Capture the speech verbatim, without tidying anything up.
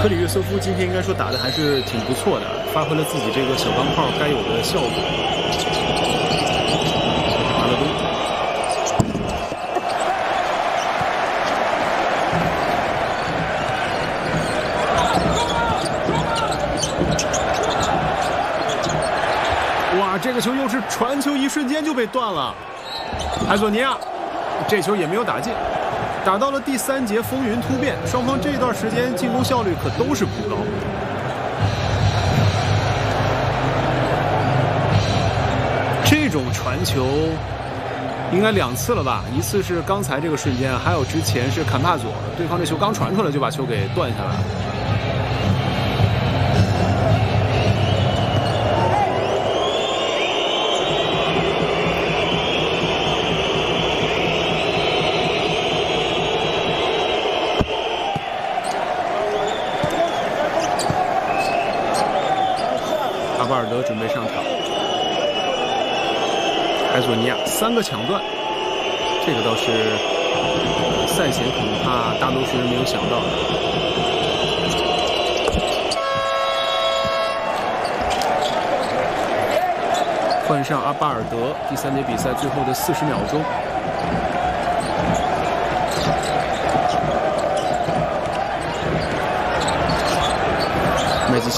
克里约瑟夫今天应该说打的还是挺不错的，发挥了自己这个小钢炮该有的效果。马勒东。 哇，这个球又是传球，一瞬间就被断了。埃索尼亚，这球也没有打进。打到了第三节，风云突变，双方这段时间进攻效率可都是不高。这种传球应该两次了吧？一次是刚才这个瞬间，还有之前是坎帕佐，对方这球刚传出来就把球给断下来了。 阿巴尔德准备上场，埃索尼亚三个抢断，这个倒是赛前恐怕大多数人没有想到的。换上阿巴尔德，第三节比赛最后的四十秒钟。麦基。